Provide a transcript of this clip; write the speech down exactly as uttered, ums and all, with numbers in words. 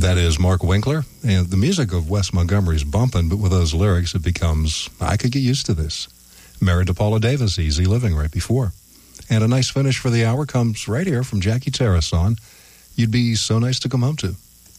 That is Mark Winkler, and the music of Wes Montgomery's bumping, but with those lyrics, it becomes, I could get used to this. Married to Paula Davis, Easy Living, right before. And a nice finish for the hour comes right here from Jackie Terrason, You'd Be So Nice to Come Home To.